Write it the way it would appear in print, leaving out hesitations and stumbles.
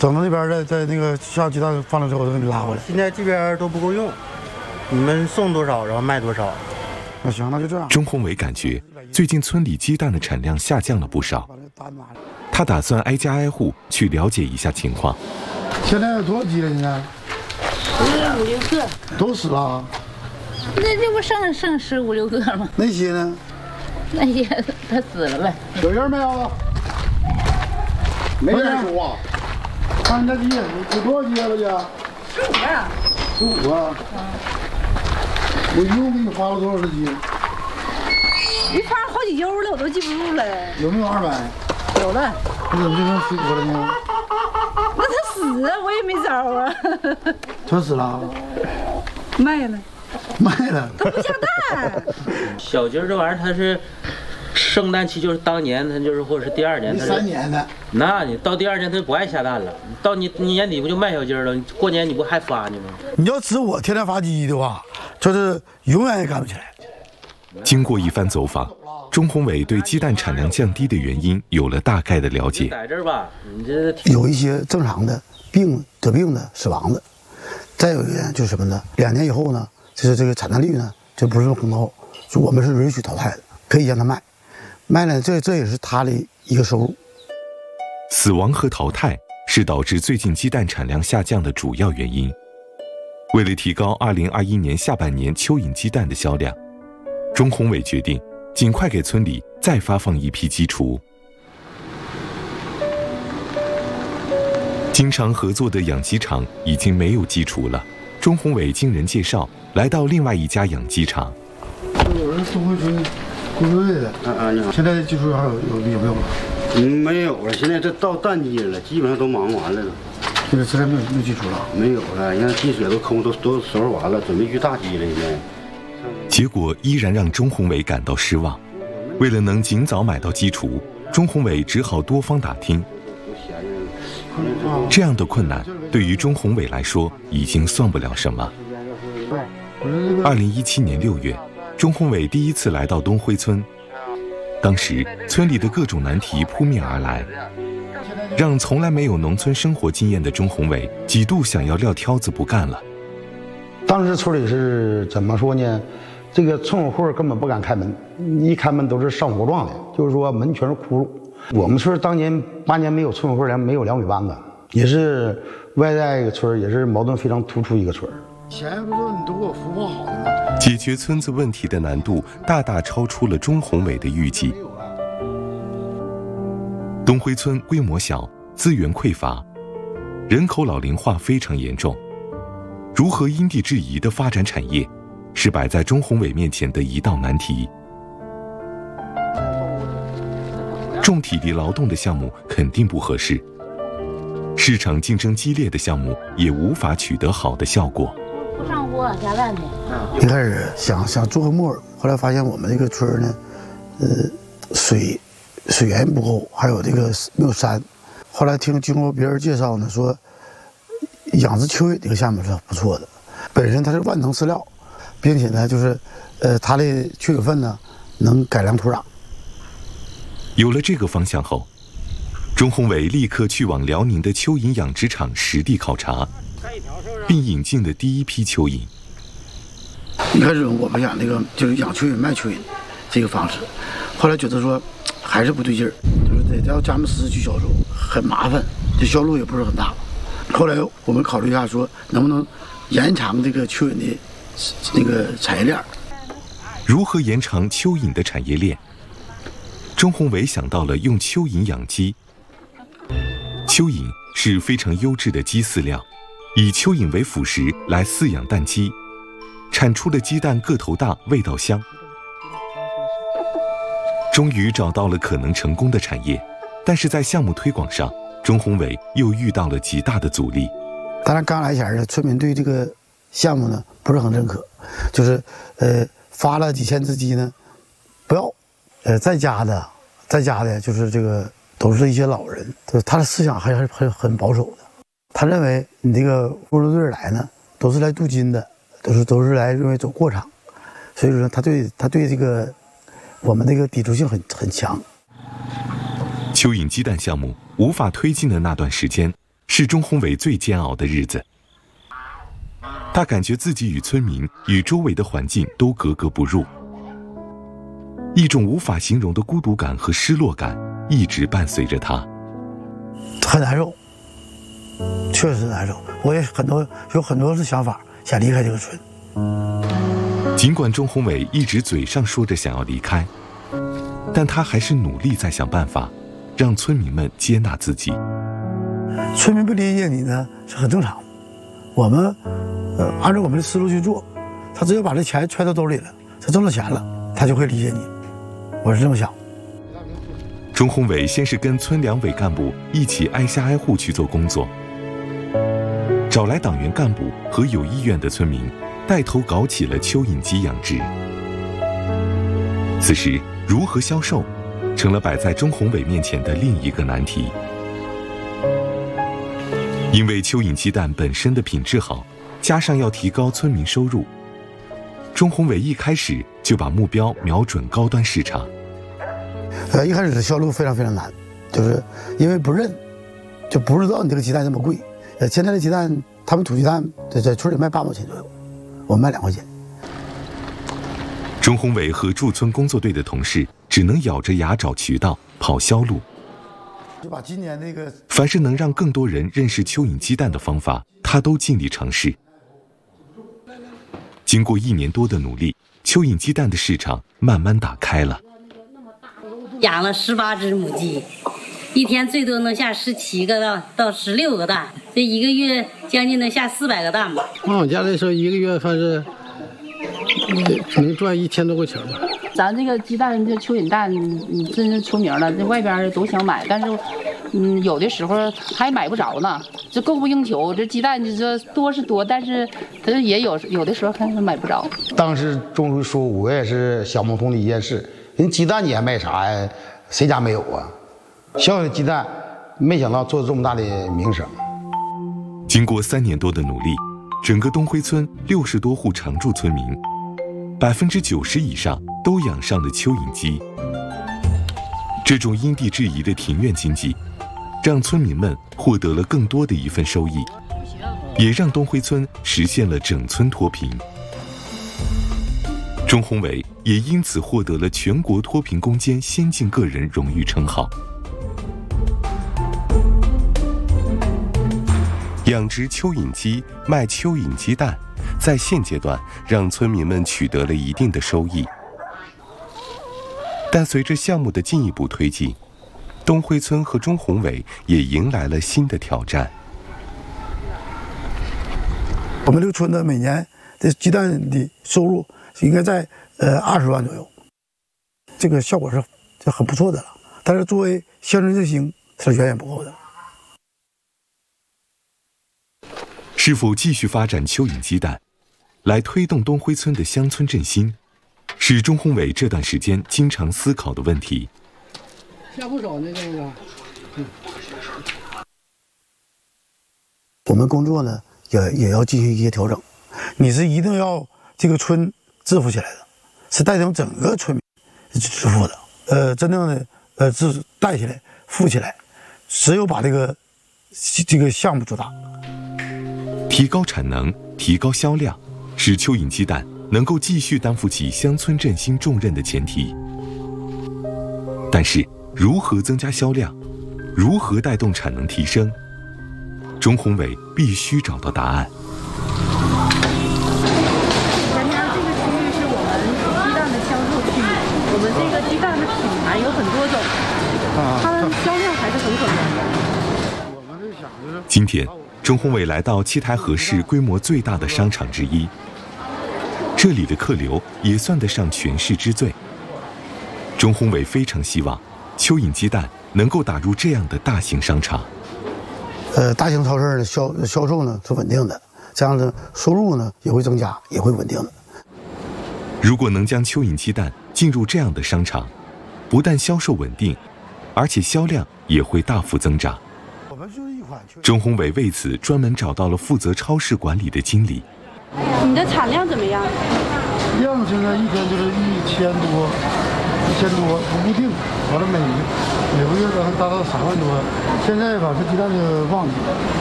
整到那边的，在那个下鸡蛋放了之后，都给你拉回来。 现在这边都不够用，你们送多少，然后卖多少。 那行，那就这样。 钟宏伟感觉最近村里鸡蛋的产量下降了不少，他打算挨家挨户去了解一下情况。 现在有多少鸡了？现在 5、6个， 都死了。 这不剩15、16个吗？ 那些呢？ 那些他死了呗。 有人没有？没人说话。看这鸡有多少鸡了？姐？15个。15个。我一共给你发了多少只鸡？ 一发好几悠了，我都记不住了。 有没有200？ 有了。 你怎么就剩15个了呢？ 那他死啊，我也没招啊。 全死了。 卖了。 卖了。 它不下蛋。 小鸡这玩意儿它是生蛋期，就是当年它就是或者是第2年， 第3年的。 那你到第2年它就不爱下蛋了，到你年底不就卖小鸡了？过年你不还发呢吗？ 你要指我天天发鸡的话，就是永远也干不起来。 经过一番走访，钟宏伟对鸡蛋产量降低的原因有了大概的了解。 在这儿吧，你这有一些正常的得病的、死亡的，再有一点就是什么呢？2年以后呢，就是这个产蛋率呢就不是很高，就我们是允许淘汰的，可以让他卖，卖呢这也是他的一个收入。 死亡和淘汰是导致最近鸡蛋产量下降的主要原因。为了提高2021年下半年蚯蚓鸡蛋的销量，钟宏伟决定尽快给村里再发放一批鸡雏。经常合作的养鸡场已经没有鸡雏了，钟宏伟经人介绍来到另外一家养鸡场。 有人东回村归队的， 你好。 现在鸡雏还有没有了？ 没有了，现在这到淡季了，基本上都忙完了都。 现在实在没有鸡雏了。 没有了，现在鸡舍都空，都收拾完了，准备去大鸡了。现在。 结果依然让钟宏伟感到失望。为了能尽早买到鸡雏，钟宏伟只好多方打听。这样的困难对于钟宏伟来说已经算不了什么。2017年6月，钟宏伟第一次来到东辉村，当时村里的各种难题扑面而来，让从来没有农村生活经验的钟宏伟几度想要撂挑子不干了。 当时村里是怎么说呢？这个村委会根本不敢开门，一开门都是上火状的，就是说门全是窟窿。我们村当年8年没有村委会，没有2尾班子，也是外在一个村，也是矛盾非常突出一个村。钱不是你都给我孵化好的吗？ 解决村子问题的难度大大超出了钟宏伟的预计。东辉村规模小，资源匮乏，人口老龄化非常严重。如何因地制宜地发展产业，是摆在钟宏伟面前的一道难题。重体力劳动的项目肯定不合适，市场竞争激烈的项目也无法取得好的效果。 不上锅下蛋去。 一开始想做个木耳，后来发现我们这个村呢，水源不够，还有这个没有山。后来经过别人介绍呢，说养殖蚯蚓这个项目是不错的，本身它是万能饲料，并且呢就是它的蚯蚓粪呢能改良土壤。 有了这个方向后，钟宏伟立刻去往辽宁的蚯蚓养殖场实地考察，并引进了第一批蚯蚓。 一开始我们养那个就是养蚯蚓卖蚯蚓这个方式，后来觉得说还是不对劲儿，就是得要咱们实施去销售，很麻烦，这销路也不是很大。后来我们考虑一下，说能不能延长这个蚯蚓的那个产业链。 如何延长蚯蚓的产业链？钟宏伟想到了用蚯蚓养鸡。蚯蚓是非常优质的鸡饲料，以蚯蚓为辅食来饲养蛋鸡，产出的鸡蛋个头大，味道香。终于找到了可能成功的产业，但是在项目推广上，钟宏伟又遇到了极大的阻力。 当然刚来前呢，村民对这个项目呢不是很认可，就是发了几千只鸡呢，不要。在家的就是这个都是一些老人，他的思想还是很保守的。他认为你这个工作队来呢，都是来镀金的，都是来认为走过场，所以说他对这个我们这个抵触性很强。 蚯蚓鸡蛋项目无法推进的那段时间， 是钟宏伟最煎熬的日子。他感觉自己与村民、与周围的环境都格格不入，一种无法形容的孤独感和失落感一直伴随着他。 很难受，确实难受。我也有很多的想法，想离开这个村。 尽管钟宏伟一直嘴上说着想要离开，但他还是努力在想办法，让村民们接纳自己。 村民不理解你呢，是很正常的。我们按照我们的思路去做，他只要把这钱揣到兜里了，他挣了钱了，他就会理解你。我是这么想。 钟宏伟先是跟村两委干部一起挨家挨户去做工作，找来党员干部和有意愿的村民，带头搞起了蚯蚓鸡养殖。此时，如何销售，成了摆在钟宏伟面前的另一个难题。因为蚯蚓鸡蛋本身的品质好，加上要提高村民收入，钟宏伟一开始就把目标瞄准高端市场。 一开始的销路非常非常难，就是因为不认，就不知道你这个鸡蛋这么贵。现在的鸡蛋，他们土鸡蛋在村里卖8毛钱左右，我们卖2块钱。 钟宏伟和驻村工作队的同事只能咬着牙找渠道跑销路。 就把今年那个， 凡是能让更多人认识蚯蚓鸡蛋的方法，他都尽力尝试。经过1年多的努力，蚯蚓鸡蛋的市场慢慢打开了。 养了18只母鸡，一天最多能下17个到16个蛋，这1个月将近能下400个蛋吧。 往我家来说，1个月反正能赚1000多块钱吧。 咱这个鸡蛋，这蚯蚓蛋，真是出名了，这外边都想买，但是，有的时候还买不着呢，这供不应求。这鸡蛋你说多是多，但是它也有的时候还是买不着。 当时钟叔说，我也是想不通的一件事，人鸡蛋你还卖啥呀？谁家没有啊？小小的鸡蛋，没想到做这么大的名声。 经过3年多的努力，整个东辉村60多户常住村民，90%以上都养上了蚯蚓鸡。这种因地制宜的庭院经济，让村民们获得了更多的一份收益，也让东辉村实现了整村脱贫。钟宏伟也因此获得了全国脱贫攻坚先进个人荣誉称号。养殖蚯蚓鸡、卖蚯蚓鸡蛋，在现阶段让村民们取得了一定的收益。但随着项目的进一步推进，东辉村和钟宏伟也迎来了新的挑战。 我们这个村子每年的鸡蛋的收入应该在20万左右，这个效果是很不错的了。但是作为乡村振兴是远远不够的。 是否继续发展蚯蚓鸡蛋，来推动东辉村的乡村振兴，是钟宏伟这段时间经常思考的问题。 下不少那个。 我们工作呢也要进行一些调整，你是一定要这个村致富起来的，是带动整个村民致富的。真正的带起来、富起来，只有把这个项目做大。 提高产能、提高销量，是蚯蚓鸡蛋能够继续担负起乡村振兴重任的前提。但是，如何增加销量，如何带动产能提升，钟宏伟必须找到答案。 前面这个区域是我们鸡蛋的销售区域，我们这个鸡蛋的品牌有很多种，它的销量还是很可观的。 我们是想着今天，钟宏伟来到七台河市规模最大的商场之一，这里的客流也算得上全市之最。钟宏伟非常希望蚯蚓鸡蛋能够打入这样的大型商场。 大型超市的销售呢是稳定的，这样的收入呢也会增加，也会稳定的。 如果能将蚯蚓鸡蛋进入这样的商场，不但销售稳定，而且销量也会大幅增长。钟宏伟为此专门找到了负责超市管理的经理。 你的产量怎么样？ 量现在一天就是1000多不固定，完了每个月都还达到3万多。现在吧，这鸡蛋就旺季。